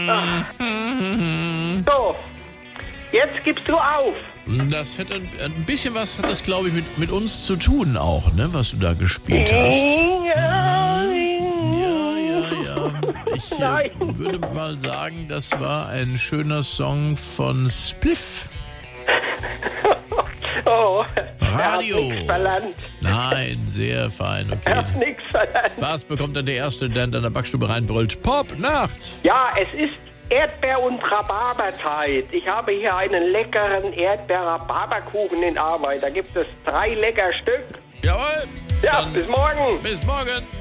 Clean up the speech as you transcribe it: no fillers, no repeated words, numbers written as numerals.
So, jetzt gibst du auf. Das hätte ein bisschen was, hat das, glaube ich, mit uns zu tun auch, ne, was du da gespielt hast. Ja. Ich würde mal sagen, das war ein schöner Song von Spliff. Oh, Radio. Er hat nichts verlangt. Nein, sehr fein, okay. Er hat nichts verlangt. Was bekommt denn der Erste, der in deiner Backstube reinbrüllt? Pop-Nacht! Ja, es ist Erdbeer- und Rhabarberzeit. Ich habe hier einen leckeren Erdbeer-Rhabarberkuchen in Arbeit. Da gibt es 3 lecker Stück. Jawohl! Ja, Dann bis morgen. bis morgen!